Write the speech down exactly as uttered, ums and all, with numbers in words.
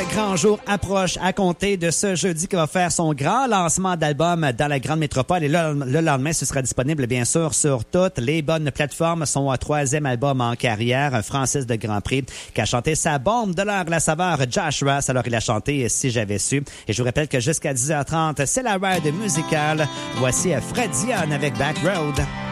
grand jour approche à compter de ce jeudi qui va faire son grand lancement d'album dans la grande métropole. Et là, le lendemain, ce sera disponible, bien sûr, sur toutes les bonnes plateformes. Son troisième album en carrière, Francis de Grand Prix, qui a chanté sa bombe de l'heure, la saveur Josh Ross. Alors, il a chanté Si j'avais su. Et je vous rappelle que jusqu'à dix heures trente, c'est la ride musicale. Voici Fred Dion avec Back Road.